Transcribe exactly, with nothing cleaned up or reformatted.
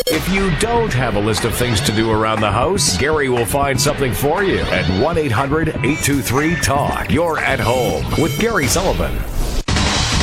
If you don't have a list of things to do around the house, Gary will find something for you at one eight hundred eight two three talk. You're at home with Gary Sullivan.